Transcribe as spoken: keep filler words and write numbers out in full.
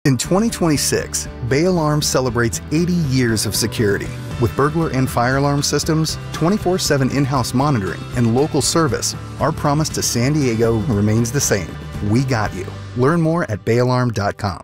In twenty twenty-six, Bay Alarm celebrates eighty years of security. With burglar and fire alarm systems, twenty-four seven in-house monitoring, and local service, our promise to San Diego remains the same. We got you. Learn more at bay alarm dot com.